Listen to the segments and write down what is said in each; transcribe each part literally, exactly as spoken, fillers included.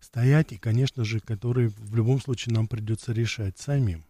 стоять и, конечно же, которые в любом случае нам придется решать самим.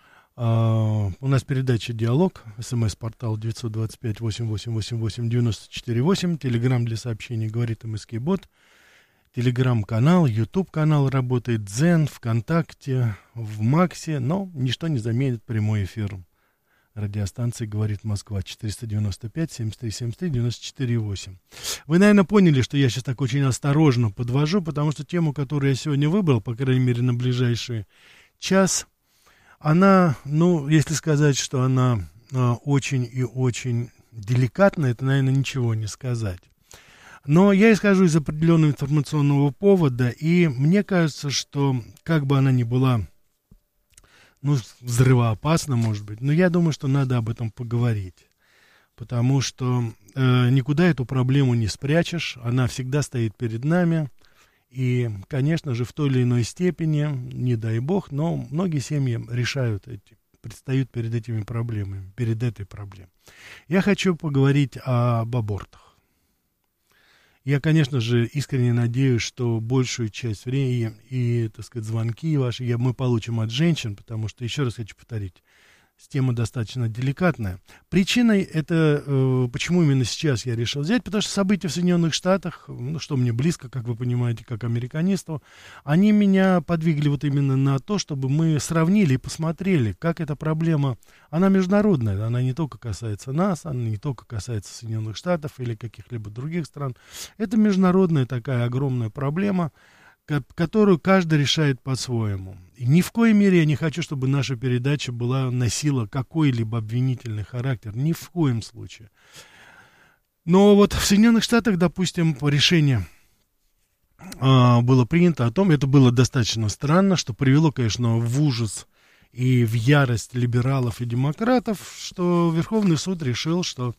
А, у нас передача «Диалог», смс-портал девять два пять восемь восемь восемь восемь девять четыре восемь, телеграмм для сообщений «Говорит МСК Бот», телеграм-канал, ютуб-канал работает, Дзен, ВКонтакте, в Максе, но ничто не заменит прямой эфир радиостанции «Говорит Москва», четыреста девяносто пять семьдесят три семьдесят три девяносто четыре восемь. Вы, наверное, поняли, что я сейчас так очень осторожно подвожу, потому что тему, которую я сегодня выбрал, по крайней мере, на ближайший час, она, ну, если сказать, что она а, очень и очень деликатна, это, наверное, ничего не сказать. Но я исхожу из определенного информационного повода, и мне кажется, что как бы она ни была, ну, взрывоопасна, может быть, но я думаю, что надо об этом поговорить. Потому что э, никуда эту проблему не спрячешь, она всегда стоит перед нами. И, конечно же, в той или иной степени, не дай бог, но многие семьи решают эти, предстают перед этими проблемами, перед этой проблемой. Я хочу поговорить об абортах. Я, конечно же, искренне надеюсь, что большую часть времени и, так сказать, звонки ваши я, мы получим от женщин, потому что, еще раз хочу повторить, тема достаточно деликатная. Причиной это, э, почему именно сейчас я решил взять, потому что события в Соединенных Штатах, ну, что мне близко, как вы понимаете, как американисту, они меня подвигли вот именно на то, чтобы мы сравнили и посмотрели, как эта проблема, она международная, она не только касается нас, она не только касается Соединенных Штатов или каких-либо других стран. Это международная такая огромная проблема, которую каждый решает по-своему. И ни в коей мере я не хочу, чтобы наша передача была, носила какой-либо обвинительный характер. Ни в коем случае. Но вот в Соединенных Штатах, допустим, решение а, было принято о том, это было достаточно странно, что привело, конечно, в ужас и в ярость либералов и демократов, что Верховный суд решил, что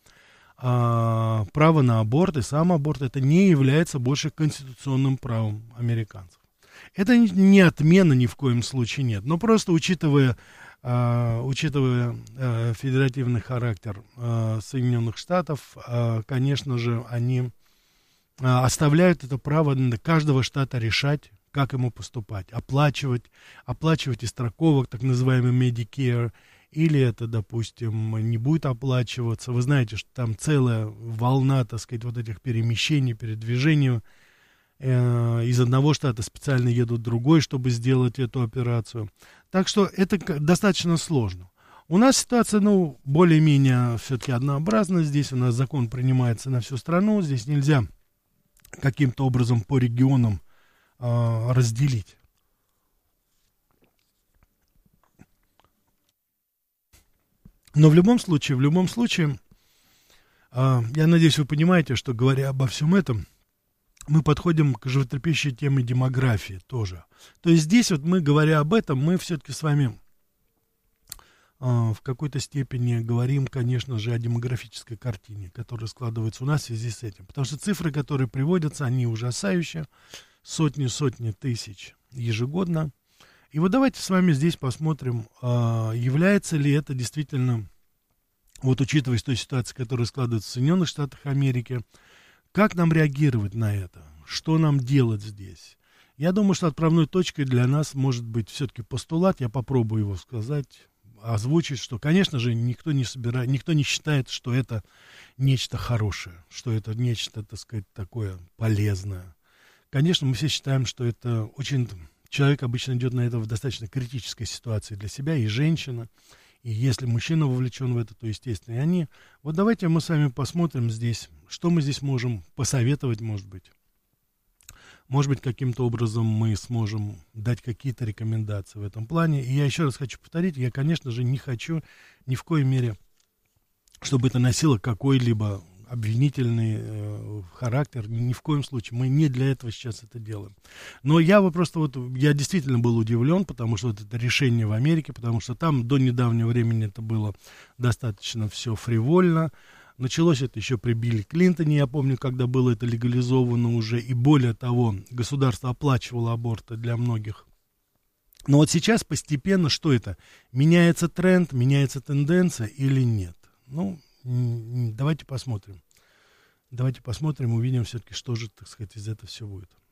А, право на аборт и сам аборт это не является больше конституционным правом американцев. Это не отмена ни в коем случае нет, но просто учитывая, а, учитывая а, федеративный характер а, Соединенных Штатов, а, конечно же, они а, оставляют это право на каждого штата решать, как ему поступать, оплачивать, оплачивать из страховок, так называемый Medicare, или это, допустим, не будет оплачиваться. Вы знаете, что там целая волна, так сказать, вот этих перемещений, передвижений. Э, из одного штата специально едут в другой, чтобы сделать эту операцию. Так что это достаточно сложно. У нас ситуация, ну, более-менее все-таки однообразна. Здесь у нас закон принимается на всю страну. Здесь нельзя каким-то образом по регионам э, разделить. Но в любом случае, в любом случае, э, я надеюсь, вы понимаете, что, говоря обо всем этом, мы подходим к животрепещущей теме демографии тоже. То есть здесь вот мы, говоря об этом, мы все-таки с вами э, в какой-то степени говорим, конечно же, о демографической картине, которая складывается у нас в связи с этим. Потому что цифры, которые приводятся, они ужасающие. Сотни-сотни тысяч ежегодно. И вот давайте с вами здесь посмотрим, является ли это действительно, вот учитывая ту ситуацию, которая складывается в Соединенных Штатах Америки, как нам реагировать на это, что нам делать здесь. Я думаю, что отправной точкой для нас может быть все-таки постулат, я попробую его сказать, озвучить, что, конечно же, никто не собирает, никто не считает, что это нечто хорошее, что это нечто, так сказать, такое полезное. Конечно, мы все считаем, что это очень... Человек обычно идет на это в достаточно критической ситуации для себя, и женщина, и если мужчина вовлечен в это, то, естественно, и они. Вот давайте мы с вами посмотрим здесь, что мы здесь можем посоветовать, может быть. Может быть, каким-то образом мы сможем дать какие-то рекомендации в этом плане. И я еще раз хочу повторить, я, конечно же, не хочу ни в коей мере, чтобы это носило какой-либо обвинительный э, характер, ни, ни в коем случае. Мы не для этого сейчас это делаем. Но я вот просто вот, я действительно был удивлен, потому что вот это решение в Америке, потому что там до недавнего времени это было достаточно все фривольно. Началось это еще при Билле Клинтоне, я помню, когда было это легализовано уже, и более того, государство оплачивало аборты для многих. Но вот сейчас постепенно что это? Меняется тренд, меняется тенденция или нет? Ну, давайте посмотрим. Давайте посмотрим, увидим все-таки, что же, так сказать, из этого все будет.